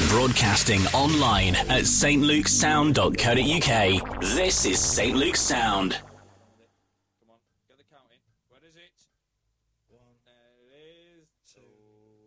Broadcasting online at stlukesound.co.uk. This is St. Luke's Sound. Come on, get the count in. Where is it? One. There it is. Two.